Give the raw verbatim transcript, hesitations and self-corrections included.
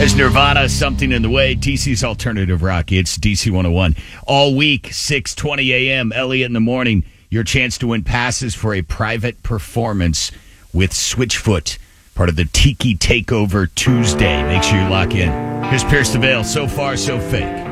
As Nirvana, Something in the Way, D C's Alternative Rock. It's D C one oh one. All week, six twenty a.m., Elliot in the morning, your chance to win passes for a private performance with Switchfoot, part of the Tiki Takeover Tuesday. Make sure you lock in. Here's Pierce the Veil, So Far, So Fake.